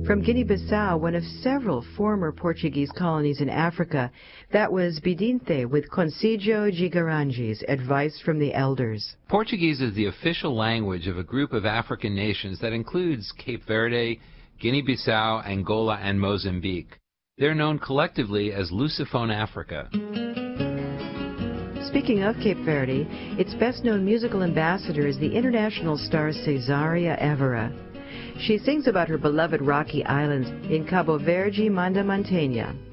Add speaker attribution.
Speaker 1: From Guinea-Bissau, one of several former Portuguese colonies in Africa, that was Bidinte with Conselho de Guaranjis, Advice from the Elders.
Speaker 2: Portuguese is the official language of a group of African nations that includes Cape Verde, Guinea-Bissau, Angola, and Mozambique. They're known collectively as Lusophone Africa.
Speaker 1: Speaking of Cape Verde, its best-known musical ambassador is the international star Cesaria Evora. She sings about her beloved rocky islands in Cabo Verde, Mandamanteña.